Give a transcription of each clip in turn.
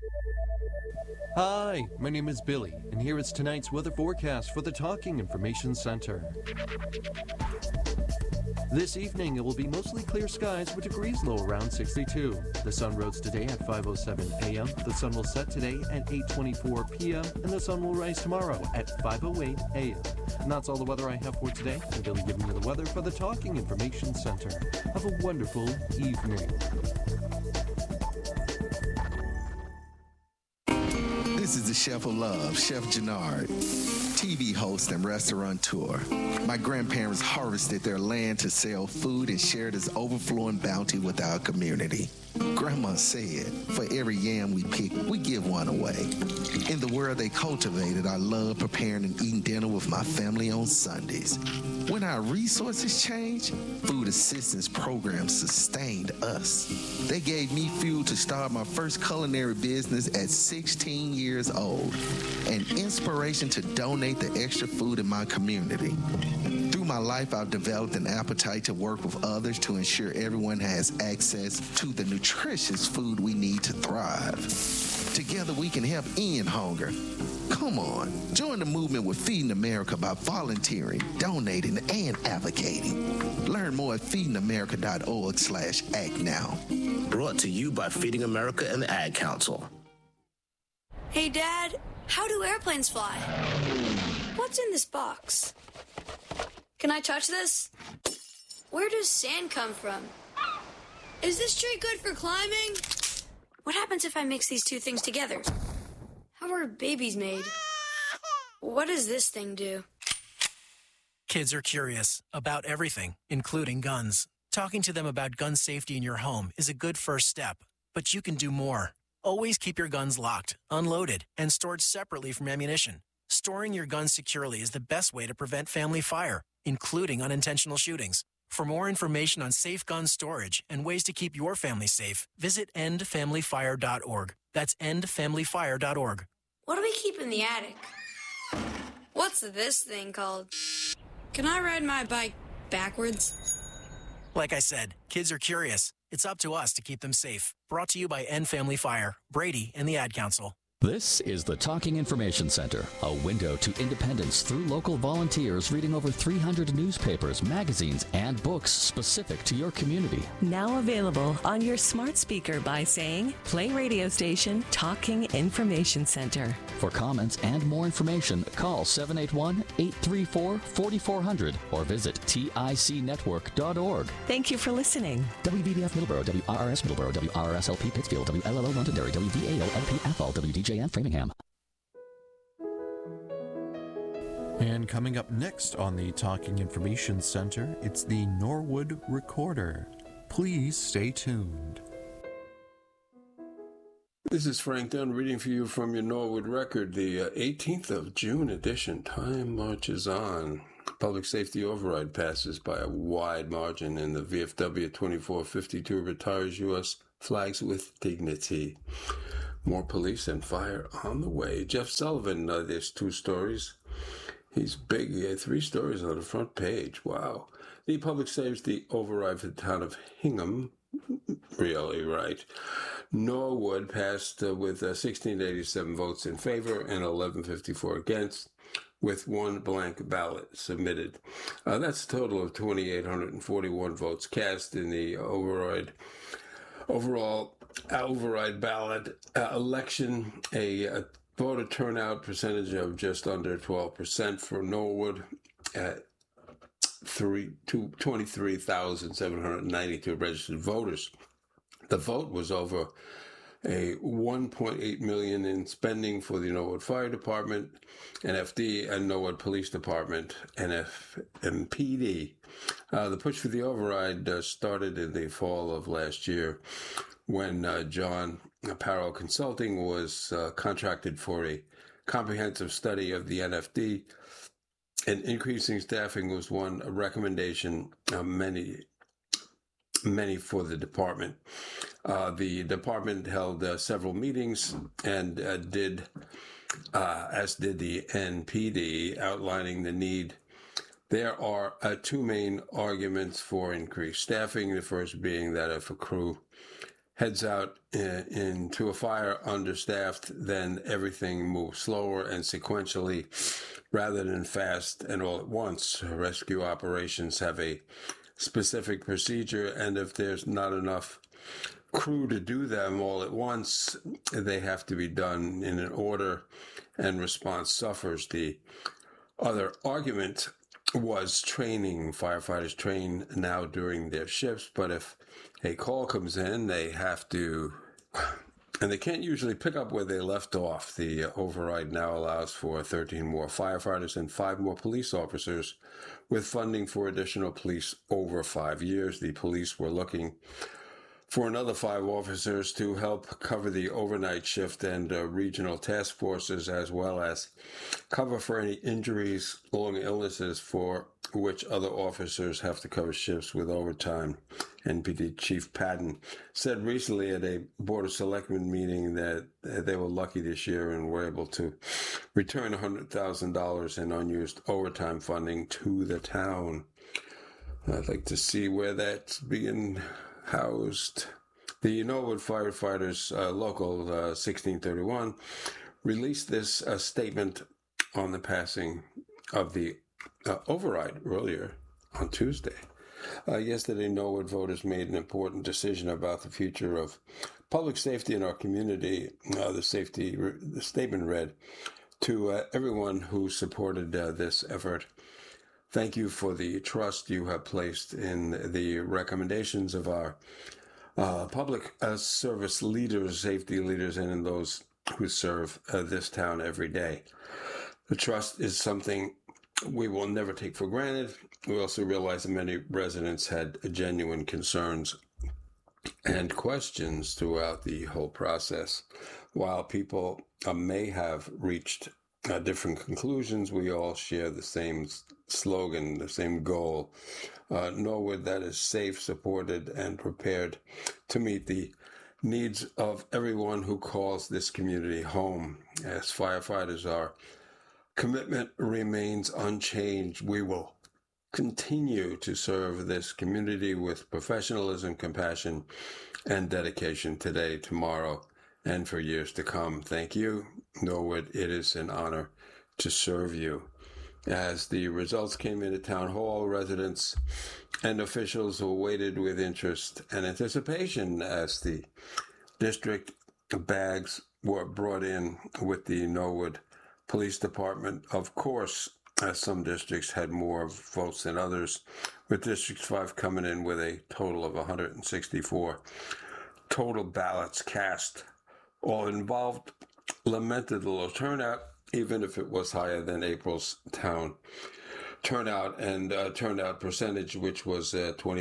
Hi, my name is Billy, and here is tonight's weather forecast for the Talking Information Center. This evening, it will be mostly clear skies with degrees low around 62. The sun rose today at 5:07 a.m., the sun will set today at 8:24 p.m., and the sun will rise tomorrow at 5:08 a.m. And that's all the weather I have for today. I'm Billy giving you the weather for the Talking Information Center. Have a wonderful evening. This is the Chef of Love, Chef Jannard, TV host and restaurateur. My grandparents harvested their land to sell food and share this overflowing bounty with our community. Grandma said, for every yam we pick, we give one away. In the world they cultivated, I love preparing and eating dinner with my family on Sundays. When our resources changed, food assistance programs sustained us. They gave me fuel to start my first culinary business at 16 years old, and inspiration to donate the extra food in my community. Through my life, I've developed an appetite to work with others to ensure everyone has access to the nutritious food we need to thrive. Together, we can help end hunger. Come on, join the movement with Feeding America by volunteering, donating, and advocating. Learn more at feedingamerica.org/act now. Brought to you by Feeding America and the Ad Council. Hey, Dad, how do airplanes fly? What's in this box? Can I touch this? Where does sand come from? Is this tree good for climbing? What happens if I mix these two things together? How are babies made? What does this thing do? Kids are curious about everything, including guns. Talking to them about gun safety in your home is a good first step, but you can do more. Always keep your guns locked, unloaded, and stored separately from ammunition. Storing your guns securely is the best way to prevent family fire, including unintentional shootings. For more information on safe gun storage and ways to keep your family safe, visit endfamilyfire.org. That's endfamilyfire.org. What do we keep in the attic? What's this thing called? Can I ride my bike backwards? Like I said, kids are curious. It's up to us to keep them safe. Brought to you by End Family Fire, Brady, and the Ad Council. This is the Talking Information Center, a window to independence through local volunteers reading over 300 newspapers, magazines, and books specific to your community. Now available on your smart speaker by saying, play radio station Talking Information Center. For comments and more information, call 781-834-4400 or visit ticnetwork.org. Thank you for listening. WVBF Middleborough, WRRS Middleborough, WRSLP Pittsfield, WLLO Londonderry, WVAO-LP Athol, WDJN Framingham. And coming up next on the Talking Information Center, it's the Norwood Recorder. Please stay tuned. This is Frank Dunn reading for you from your Norwood Record, the 18th of June edition. Time marches on. Public safety override passes by a wide margin, and the VFW 2452 retires U.S. flags with dignity. More police and fire on the way. Jeff Sullivan, there's 2 stories. He's big. He had 3 stories on the front page. Wow. The public safety override for the town of Hingham. Really, right. Norwood passed with 1687 votes in favor and 1154 against, with 1 blank ballot submitted. That's a total of 2,841 votes cast in the overall override ballot election. A voter turnout percentage of just under 12% for Norwood at 23,792 registered voters. The vote was over a $1.8 million in spending for the Norwood Fire Department, NFD, and Norwood Police Department, NFMPD. The push for the override started in the fall of last year when John Apparel Consulting was contracted for a comprehensive study of the NFD, and increasing staffing was one recommendation, many for the department. The department held several meetings and as did the NPD, outlining the need. There are 2 main arguments for increased staffing. The first being that if a crew heads out into a fire understaffed, then everything moves slower and sequentially rather than fast and all at once. Rescue operations have a specific procedure, and if there's not enough crew to do them all at once, they have to be done in an order, and response suffers. The other argument was training. Firefighters train now during their shifts, but if a call comes in, they have to, and they can't usually pick up where they left off. The override now allows for 13 more firefighters and 5 more police officers, with funding for additional police over 5 years. The police were looking for another 5 officers to help cover the overnight shift and regional task forces, as well as cover for any injuries, long illnesses for which other officers have to cover shifts with overtime. NPD Chief Patton said recently at a Board of Selectmen meeting that they were lucky this year and were able to return $100,000 in unused overtime funding to the town. I'd like to see where that's being housed. The Norwood Firefighters Local 1631 released this statement on the passing of the override earlier on Tuesday. Yesterday, Norwood voters made an important decision about the future of public safety in our community. The statement read, "To everyone who supported this effort, thank you for the trust you have placed in the recommendations of our public service leaders, safety leaders, and in those who serve this town every day. The trust is something we will never take for granted. We also realize that many residents had genuine concerns and questions throughout the whole process. While people may have reached different conclusions, we all share the same slogan, the same goal. Norwood that is safe, supported, and prepared to meet the needs of everyone who calls this community home. As firefighters, our commitment remains unchanged. We will continue to serve this community with professionalism, compassion, and dedication today, tomorrow, and for years to come. Thank you, Norwood. It is an honor to serve you." As the results came into Town Hall, residents and officials waited with interest and anticipation as the district bags were brought in with the Norwood Police Department. Of course, as some districts had more votes than others, with District 5 coming in with a total of 164 total ballots cast. All involved lamented the low turnout, even if it was higher than April's town turnout and turnout percentage, which was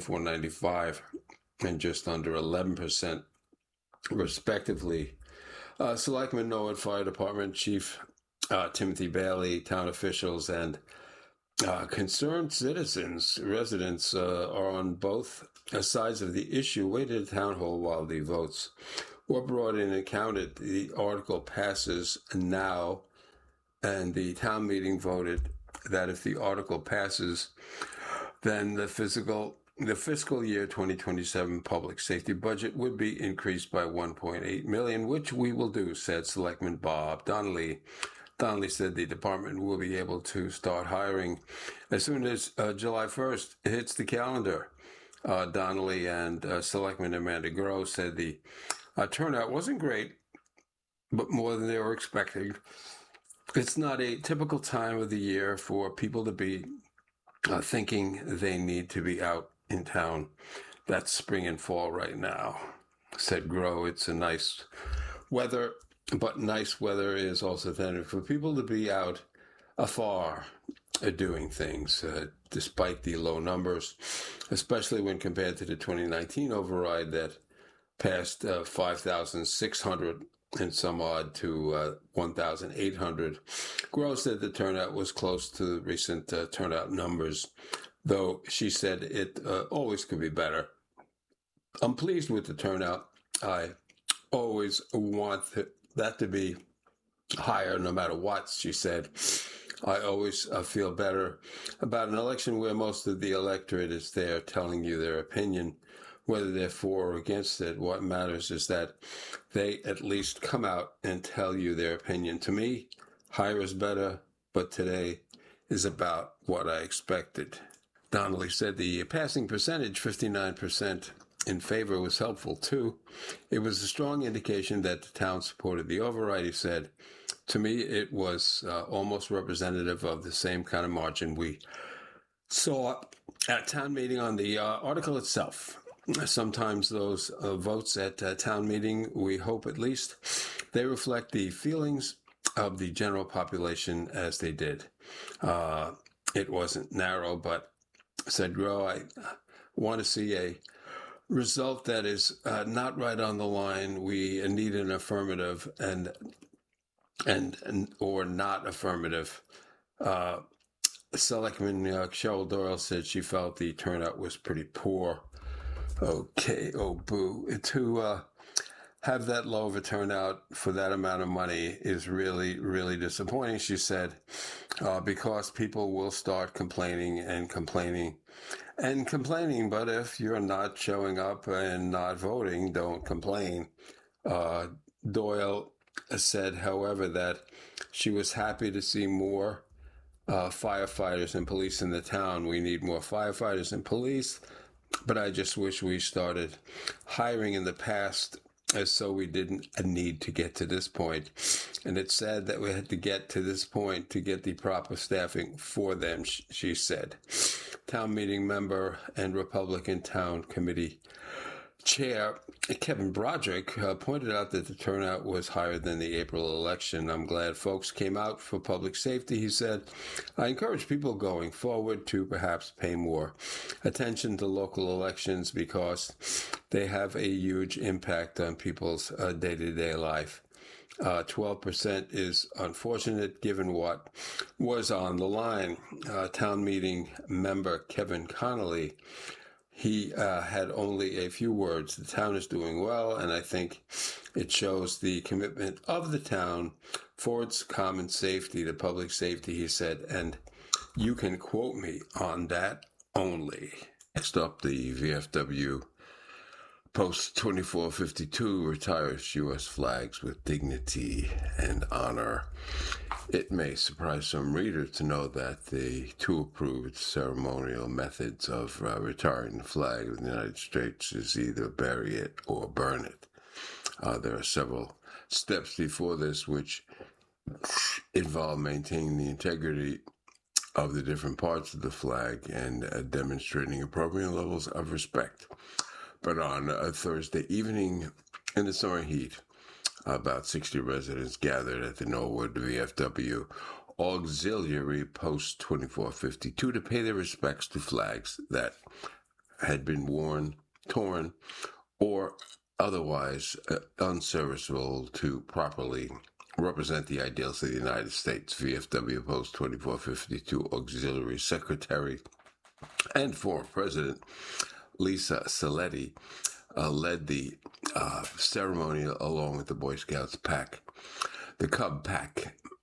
24.95 and just under 11%, respectively. Selectman Norwood Fire Department Chief Timothy Bailey, town officials, and concerned citizens, residents are on both sides of the issue, waited at Town Hall while the votes were brought in and counted. The article passes now, and the town meeting voted that if the article passes, then the fiscal year 2027 public safety budget would be increased by $1.8 million, which we will do, said Selectman Bob Donnelly. Donnelly said the department will be able to start hiring as soon as July 1st hits the calendar. Donnelly and Selectman Amanda Gross said the turnout wasn't great, but more than they were expecting. It's not a typical time of the year for people to be thinking they need to be out in town. That's spring and fall right now, said Grow. It's a nice weather, but nice weather is also intended for people to be out afar doing things, despite the low numbers, especially when compared to the 2019 override that passed 5,600 and some odd to 1,800. Gross said the turnout was close to recent turnout numbers, though she said it always could be better. I'm pleased with the turnout. I always want that to be higher no matter what, she said. I always feel better about an election where most of the electorate is there telling you their opinion whether they're for or against it. What matters is that they at least come out and tell you their opinion. To me, higher is better, but today is about what I expected. Donnelly said the passing percentage, 59% in favor, was helpful too. It was a strong indication that the town supported the override, he said. To me, it was almost representative of the same kind of margin we saw at town meeting on the article itself. Sometimes those votes at town meeting, we hope at least, they reflect the feelings of the general population as they did. It wasn't narrow, but said Grow, I want to see a result that is not right on the line. We need an affirmative and or not affirmative. Selectman Cheryl Doyle said she felt the turnout was pretty poor. Okay, oh boo. To have that low of a turnout for that amount of money is really, really disappointing, she said, because people will start complaining. But if you're not showing up and not voting, don't complain. Doyle said, however, that she was happy to see more firefighters and police in the town. We need more firefighters and police, but I just wish we started hiring in the past, so we didn't need to get to this point. And it's sad that we had to get to this point to get the proper staffing for them, she said. Town meeting member and Republican Town Committee Chair Kevin Broderick pointed out that the turnout was higher than the April election. I'm glad folks came out for public safety, he said. I encourage people going forward to perhaps pay more attention to local elections because they have a huge impact on people's day-to-day life. 12% is unfortunate given what was on the line. Town meeting member Kevin Connolly, he had only a few words. The town is doing well, and I think it shows the commitment of the town for its common safety, to public safety, he said, and you can quote me on that only. Next up, the VFW Post 2452 retires U.S. flags with dignity and honor. It may surprise some readers to know that the two approved ceremonial methods of retiring the flag of the United States is either bury it or burn it. There are several steps before this which involve maintaining the integrity of the different parts of the flag and demonstrating appropriate levels of respect. But on a Thursday evening in the summer heat, about 60 residents gathered at the Norwood VFW Auxiliary Post 2452 to pay their respects to flags that had been worn, torn, or otherwise unserviceable to properly represent the ideals of the United States. VFW Post 2452 Auxiliary Secretary and former President Lisa Saletti led the ceremony along with the Boy Scouts pack. The Cub pack